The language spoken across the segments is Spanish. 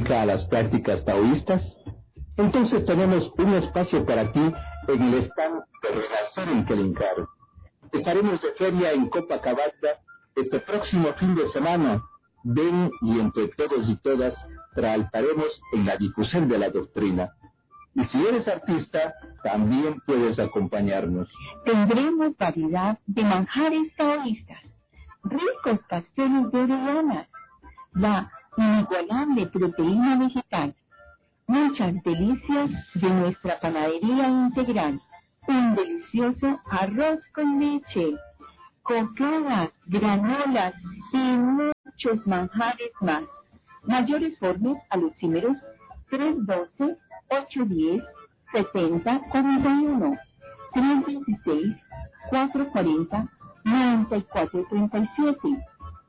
dedica a las prácticas taoístas? Entonces tenemos un espacio para ti en el stand de Relación en Kelinkar. Estaremos de feria en Copacabana este próximo fin de semana. Ven y entre todos y todas traltaremos en la difusión de la doctrina. Y si eres artista, también puedes acompañarnos. Tendremos variedad de manjares taoístas, ricos pasteles de orellanas, la inigualable proteína vegetal, muchas delicias de nuestra panadería integral, un delicioso arroz con leche, cocadas, granolas y muchos manjares más. Mayores formas a los números 312-810-7041, 316-440-9437,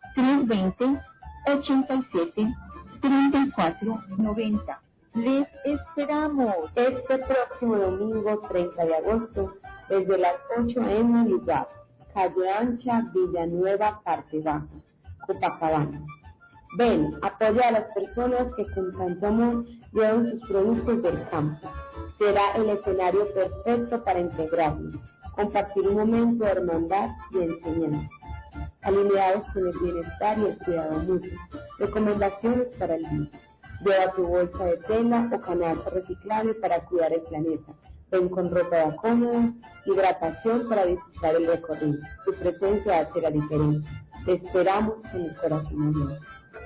320-87-3490. Les esperamos este próximo domingo 30 de agosto desde las 8 en mi lugar, Calle Ancha, Villanueva, Parte Baja, Copacabana. Ven, apoya a las personas que con tanto amor llevan sus productos del campo. Será el escenario perfecto para integrarnos, compartir un momento de hermandad y enseñanza, alineados con el bienestar y el cuidado mutuo. Recomendaciones para el día: lleva tu bolsa de tela o canasta reciclable para cuidar el planeta. Ven con ropa cómoda, hidratación para disfrutar el recorrido. Tu presencia hace la diferencia. Te esperamos con el corazón abierto.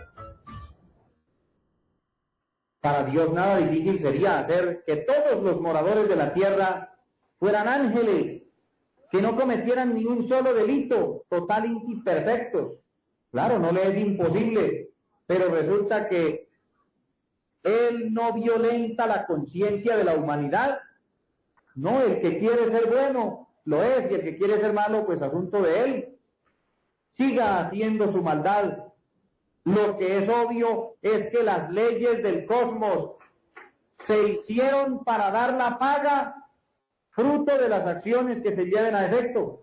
Para Dios nada difícil sería hacer que todos los moradores de la tierra fueran ángeles, que no cometieran ni un solo delito, total y perfectos. Claro, no le es imposible, pero resulta que Él no violenta la conciencia de la humanidad. No, el que quiere ser bueno, lo es, y el que quiere ser malo, pues asunto de él. Siga haciendo su maldad. Lo que es obvio es que las leyes del cosmos se hicieron para dar la paga fruto de las acciones que se lleven a efecto.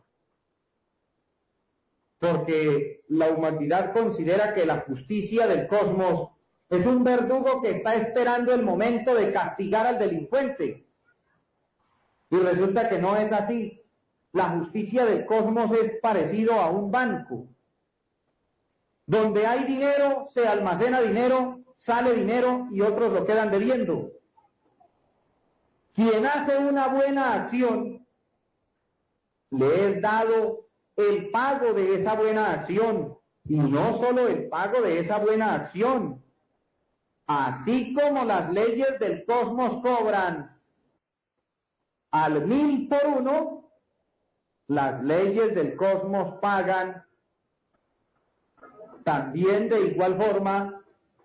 Porque la humanidad considera que la justicia del cosmos es un verdugo que está esperando el momento de castigar al delincuente. Y resulta que no es así. La justicia del cosmos es parecido a un banco. Donde hay dinero, se almacena dinero, sale dinero y otros lo quedan debiendo. Quien hace una buena acción, le es dado el pago de esa buena acción. Y no solo el pago de esa buena acción. Así como las leyes del cosmos cobran al 1000 por uno, las leyes del cosmos pagan también de igual forma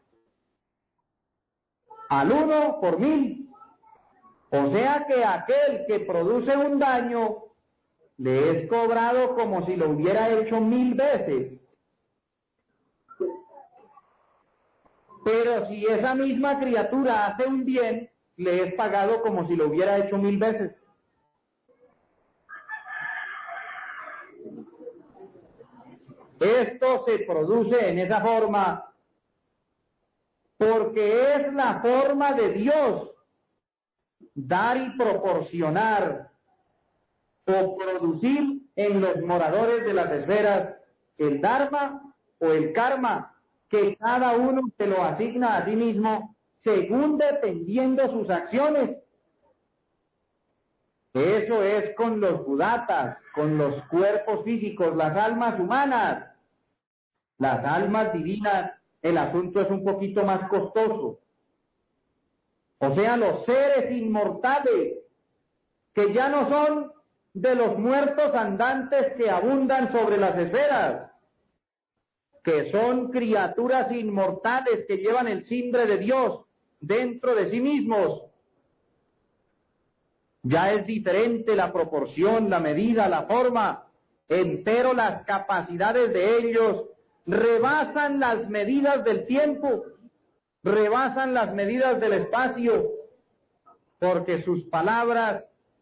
al 1 por 1000. O sea que aquel que produce un daño le es cobrado como si lo hubiera hecho 1000 veces. Pero si esa misma criatura hace un bien, le es pagado como si lo hubiera hecho 1000 veces. Esto se produce en esa forma porque es la forma de Dios dar y proporcionar o producir en los moradores de las esferas el dharma o el karma, que cada uno se lo asigna a sí mismo según dependiendo sus acciones. Eso es con los budatas, con los cuerpos físicos, las almas humanas. Las almas divinas, el asunto es un poquito más costoso. O sea, los seres inmortales, que ya no son de los muertos andantes que abundan sobre las esferas, que son criaturas inmortales que llevan el simbre de Dios dentro de sí mismos. Ya es diferente la proporción, la medida, la forma, empero las capacidades de ellos rebasan las medidas del tiempo, rebasan las medidas del espacio, porque sus palabras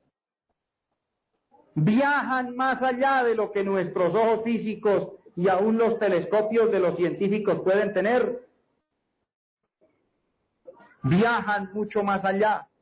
viajan más allá de lo que nuestros ojos físicos y aún los telescopios de los científicos pueden tener. viajan mucho más allá.